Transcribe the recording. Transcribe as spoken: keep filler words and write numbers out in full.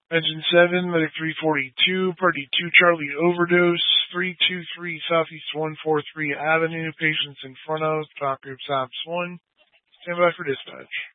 Engine seven, Medic three forty-two, Party two Charlie overdose, three two three Southeast one forty-three Avenue, patients in front of, top group S O P S one. Stand by for dispatch.